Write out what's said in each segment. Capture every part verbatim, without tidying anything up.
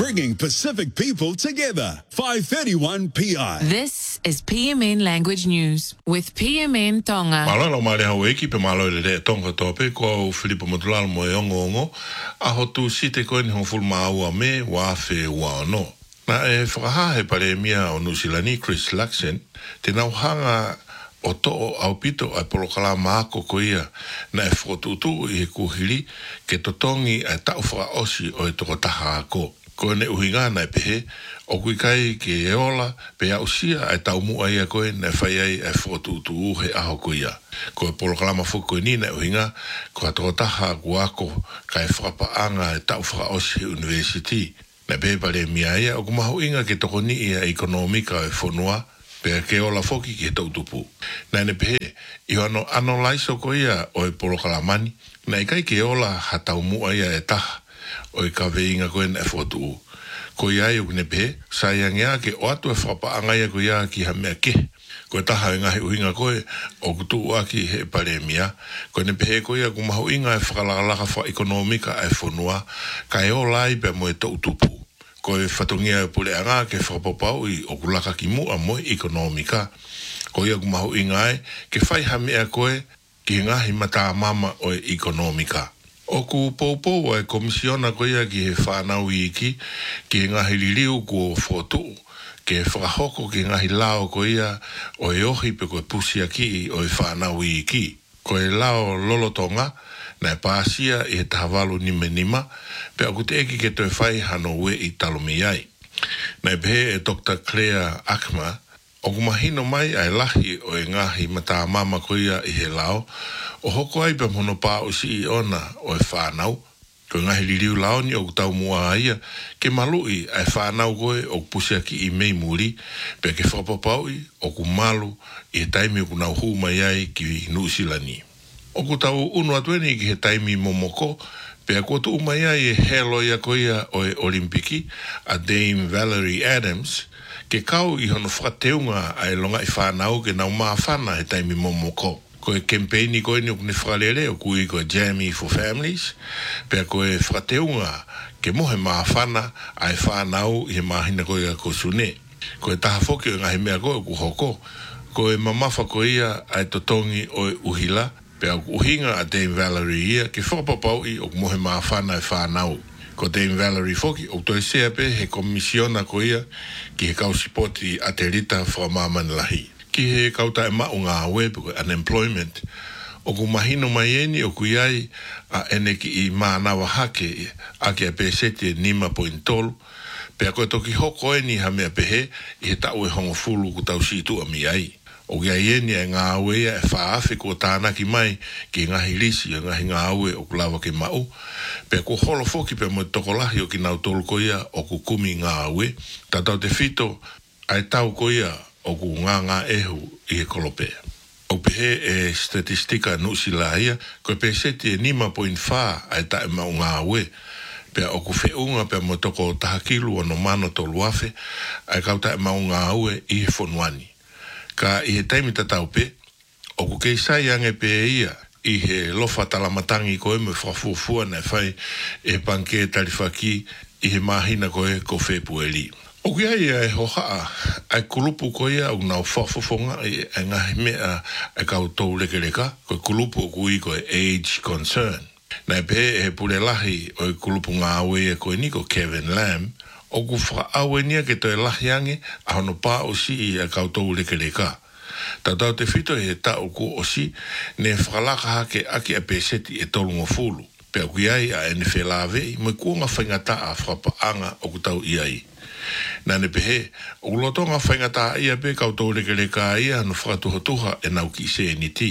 bringing Pacific people together. five thirty-one P I. This is P M N Language News with P M N Tonga. Malala mare hawe ki pe malo le Tonga tope ko Filipo Motulalo mo yongo ngo a hotu site ko ni hoful maua me wa fe wa no. Na e whakaha he pare mia o Nusilani Chris Luxon te nau hanga o to au pito ai polokala maako ko ia na e whotutu i he kuhiri ke totongi ai tau whaka osi o e toko taha ko. Ko ne uhinga na e pehe o kui kai ke e ola pe au sia ai tau mua ia koe na e whai ai ai whotutu he aho ko ia. Ko e polokala mafuko ni na e uhinga ko a toko taha kuako kai whakapaanga ai tau whaka osi he university. Na pepa le mia ia o kumahu inga ke toko ni ia ekonomika e whonua pe ke ola foki ke tautupu. Na ne pehe, i ano ano laiso ko ia o e polokalamani, na i kai ke ola hatau mua ia e taha, o i ka veinga ko e na e whotu. Ko ia i o ne pehe, sa iang ia ke o atu e whapaanga ia ko ia ki ha mea ke. Ko e taha e ngahi uhinga koe, o kutu aki he pare mia, ko ne pehe ko ia kumahu inga e whakalakalaka wha ekonomika e whonua, ka e ola i pe mo e tautupu. Ko e whatongia e pule anga ke whapapau i o kulaka ki mua mo ekonomika. Ko ia kumahu ingai ke whai hamea koe ki ngahi mata mama o e ekonomika. O ku poupou e komisiona ko ia ki he whanau i iki ki ngahi liliu ko whotu ke whakahoko ki ngahi lao ko ia o e ohi pe ko e pusia ki o e whanau i iki. Ko e lao lolotonga na e pāsia i he tahavalu nime nima, pe aku te eki ke toi whai hano ue i talomi ai. Na e pehe e Doctor Claire Akma, o kumahino mai ai lahi o e ngahi mata mama ko ia i he lao, o hoko ai pe mono pā o si i ona o e whanau, ko ngahi liriu lao ni o kutau mua aia, ke malui ai whanau koe o pusia ki i mei muri, pe ke whapapau i o kumalu i he taimi o kunau hu mai ai ki Nusilani. O kutau unu atueni ki he taimi momoko, pe a koto umai ai e helo ia ko ia o e Olimpiki, a Dame Valerie Adams, ke kau i hono whakateunga ai longa i whanau ke nau maa whana he taimi momoko. Ko e kempeini ko e ni ukune whakalele o kui ko Jamie for Families, pe a ko e whakateunga ke mohe maa whana ai whanau i he mahina ko ia ko sune. Ko e taha whoki o ngahi mea ko e kuhoko, ko e mamafa ko ia ai totongi o e uhila, pe au uhinga a Dame Valerie ia ke whakapapau i o mohe maa whana e whanau. Ko Dame Valerie foki o toi sea pe he komisiona ko ia ki he kausipoti a te rita whakamamana lahi. Ki he kauta e mao ngā web ko unemployment. O ku mahino mai eni o ku iai a ene ki i mānawa hake a ki a peseti e nima point tolu. Pe a koe toki hoko eni ha mea pehe i he tau e hongo fulu ku tau situ a mi ai. O kia ieni e ngā awea e whaafe ko tānaki mai ki ngahi risi e ngahi ngā awe o kulawa ke mau. Pea ko holo foki pe mo tokolahi o ki nau tolu ko ia o ku kumi ngā awe. Tatau te fito ai tau ko ia o ku ngā ngā ehu i he kolopea. O pehe e statistika nusila ia ko e peseti e nima point wha ai tae mau ngā awe. Pea o ku whiunga pe mo toko tahakilu ano mano tolu afe ai kau tae mau ngā awe i he whonuani. Ka i he taimi tatau pe, o ku kei sai ange pe ia, i he lofa talamatangi koe me whafufua na whai e panke tarifaki i he mahina koe ko whepu e li. O ku ai e hohaa, ai kulupu koe ia au nau whafufonga i e ngahi mea e kau tau leke leka, koe kulupu o kui koe age concern. Na e pe e pule lahi o i kulupu ngā awe e koe ni ko Kevin Lamb, o ku whaawe nia ke toi lahi ange a hono pā o si i a kautou leke leka. Tatau te whito he ta o ku o si ne whakalaka hake aki a peseti e tolungo fulu. Pea ku iai a ene whelāwe i mo kuonga whaingata a whapaanga o ku tau iai. Nane pehe, o lotonga whaingata ia pe kautou leke leka ia no whakatuhatuha e nau ki se ni ti.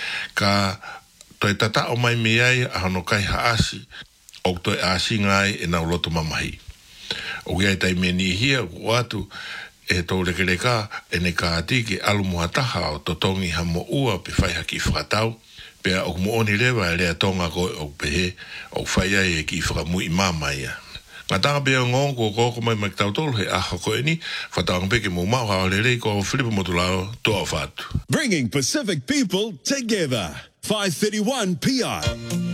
Ka toi tata o mai me ai a hono kai haasi o toi aasi ngai e nau loto mamahi. O kia tai meni hia o atu e tau leke leka e ne ka ati ki alu muhataha o totongi ha mo ua pe whai haki whakatau. Pea o mo oni lewa e lea tonga koe o pehe o whaia e ki whakamui mama ia. Ngā tanga pea ngon ko koko mai mai tau tolu he aha koe ni whatanga peke mo mau hao lelei ko Filipo Motulalo toa whatu. Bringing Pacific people together. five thirty-one P I.